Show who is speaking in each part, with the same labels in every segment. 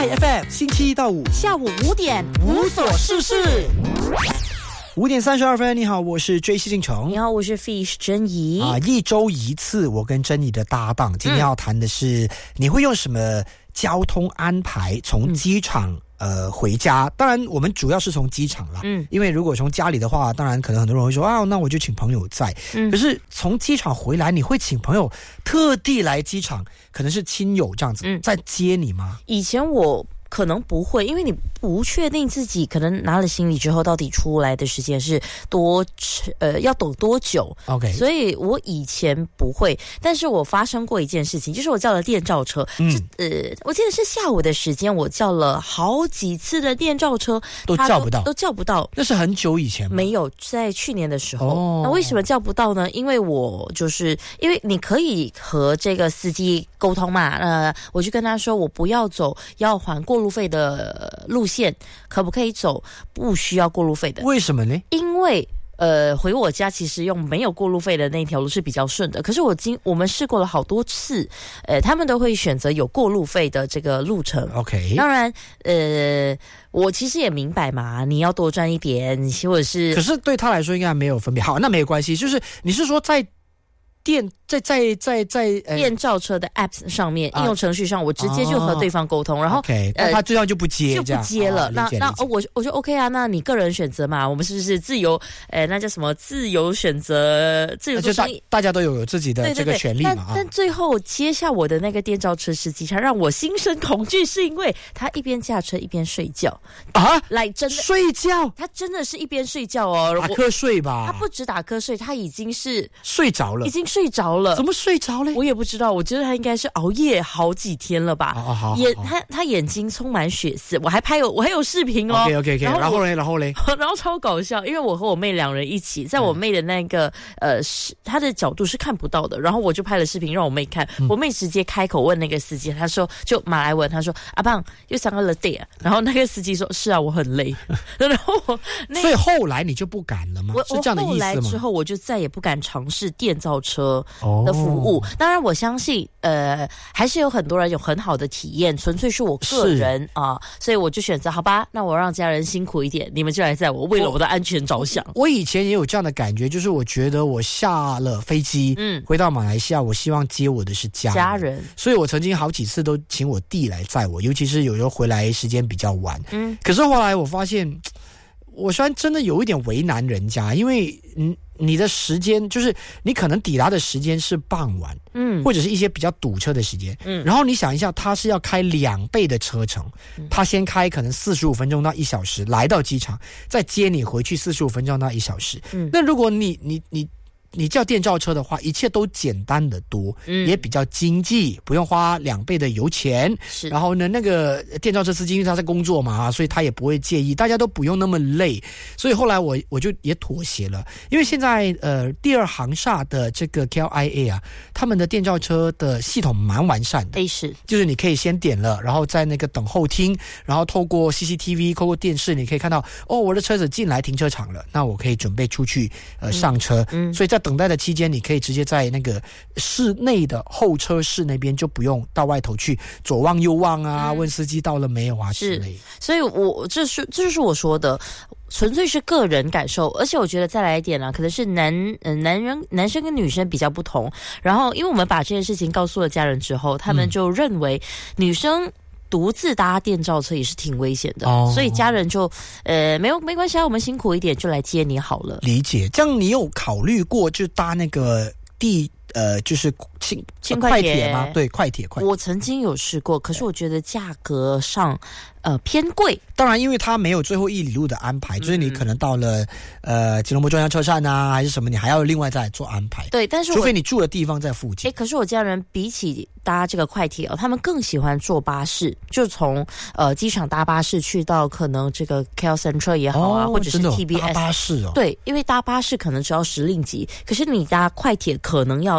Speaker 1: FM 星期一到五
Speaker 2: 下午5点
Speaker 1: 无所事事。5点32分，你好，我是 J 西进城。
Speaker 2: 你好，我是 Fish 珍怡。
Speaker 1: 一周一次，我跟珍怡的搭档，今天要谈的是，你会用什么交通安排从机场回家？当然我们主要是从机场啦，因为如果从家里的话，当然可能很多人会说啊，那我就请朋友载。可是从机场回来，你会请朋友特地来机场，可能是亲友这样子，再接你吗？
Speaker 2: 以前我可能不会，因为你不确定自己可能拿了行李之后到底出来的时间是要等多久。
Speaker 1: OK，
Speaker 2: 所以我以前不会，但是我发生过一件事情，就是我叫了电召车，我记得是下午的时间，我叫了好几次的电召车，
Speaker 1: 都叫不到。那是很久以前吗？
Speaker 2: 没有，在去年的时候。那为什么叫不到呢？因为因为你可以和这个司机沟通嘛，我就跟他说我不要走要还过路费的路线，可不可以走不需要过路费的？
Speaker 1: 为什么呢？
Speaker 2: 因为回我家其实用没有过路费的那条路是比较顺的，可是我们试过了好多次，他们都会选择有过路费的这个路程。
Speaker 1: OK，
Speaker 2: 当然我其实也明白嘛，你要多赚一点，或者是，
Speaker 1: 可是对他来说应该没有分别。好，那没有关系，就是你是说在电
Speaker 2: 召车的 App 上面，应用程序上，我直接就和对方沟通，然后
Speaker 1: OK， 那他这样就不接，
Speaker 2: 就不接了。那我就 OK 啊，那你个人选择嘛，我们是不是自由？那叫什么？自由选择，自由做生意，
Speaker 1: 大家都有自己的这个权利嘛。
Speaker 2: 但最后接下我的那个电召车司机，他让我心生恐惧，是因为他一边驾车一边睡觉
Speaker 1: 啊！
Speaker 2: 来，真的
Speaker 1: 睡觉，
Speaker 2: 他真的是一边睡觉哦，
Speaker 1: 打瞌睡吧？
Speaker 2: 他不止打瞌睡，他已经是
Speaker 1: 睡着了，
Speaker 2: 已经睡着了。
Speaker 1: 怎么睡着嘞？
Speaker 2: 我也不知道，我觉得他应该是熬夜好几天了吧。他眼睛充满血丝，我还有视频哦。
Speaker 1: OK， 然后嘞，
Speaker 2: 然后超搞笑，因为我和我妹两人一起，在我妹的那个她的角度是看不到的，然后我就拍了视频让我妹看，我妹直接开口问那个司机，她说就马来文，她说阿棒又上了累啊，然后那个司机说是啊，我很累。然后
Speaker 1: 所以后来你就不敢了吗？是这样的意思吗？
Speaker 2: 后来之后我就再也不敢尝试电召车的服务。当然我相信还是有很多人有很好的体验，纯粹是我个人所以我就选择好吧，那我让家人辛苦一点，你们就来载我，为了我的安全着想。
Speaker 1: 我以前也有这样的感觉，就是我觉得我下了飞机回到马来西亚，我希望接我的是家人，所以我曾经好几次都请我弟来载我，尤其是有时候回来时间比较晚。可是后来我发现我虽然真的有一点为难人家，因为你的时间就是你可能抵达的时间是傍晚，或者是一些比较堵车的时间，然后你想一下，他是要开2倍的车程，他先开可能45分钟到1小时来到机场，再接你回去45分钟到1小时。那如果你叫电召车的话，一切都简单的多，也比较经济，不用花2倍的油钱。然后呢，那个电召车司机因为他在工作嘛，所以他也不会介意，大家都不用那么累。所以后来我就也妥协了，因为现在第二航厦的这个 KLIA 啊，他们的电召车的系统蛮完善的。就是你可以先点了，然后在那个等候厅，然后透过 CCTV 透过电视，你可以看到我的车子进来停车场了，那我可以准备出去上车。所以在等待的期间，你可以直接在那个室内的候车室那边，就不用到外头去左望右望啊，问司机到了没有啊之类。
Speaker 2: 所以这就是我说的，纯粹是个人感受。而且我觉得再来一点可能是男生跟女生比较不同。然后因为我们把这件事情告诉了家人之后，他们就认为女生独自搭电召车也是挺危险的，所以家人就没关系啊，我们辛苦一点就来接你好了。
Speaker 1: 理解。这样你有考虑过就搭那个就是轻快铁吗？对，快铁。
Speaker 2: 我曾经有试过，可是我觉得价格上偏贵。
Speaker 1: 当然因为它没有最后1里路的安排，就是你可能到了吉隆坡中央车站啊还是什么，你还要另外再做安排。
Speaker 2: 对，但是
Speaker 1: 除非你住的地方在附近。
Speaker 2: 可是我家人比起搭这个快铁他们更喜欢坐巴士，就从机场搭巴士去到可能这个 KL Sentral 也好啊，或者是 TBS
Speaker 1: 搭巴士。
Speaker 2: 对，因为搭巴士可能只要10令吉，可是你搭快铁可能要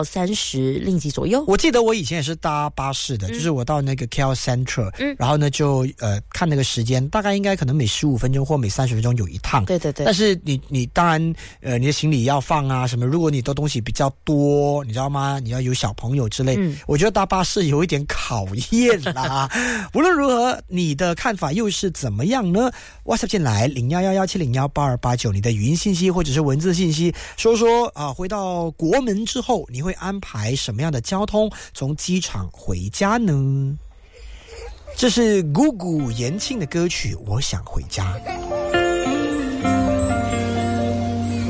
Speaker 2: 到30令吉左右。
Speaker 1: 我记得我以前也是搭巴士的，就是我到那个 KL Central，然后呢就看那个时间，大概应该可能每15分钟或每30分钟有一趟。
Speaker 2: 对对对。
Speaker 1: 但是你当然你的行李要放啊什么，如果你的东西比较多，你知道吗？你要有小朋友之类，我觉得搭巴士有一点考验啦。无论如何，你的看法又是怎么样呢？ WhatsApp 进来0111701829，你的语音信息或者是文字信息，说说啊，回到国门之后，你会安排什么样的交通从机场回家呢？这是姑姑延庆的歌曲《我想回家》。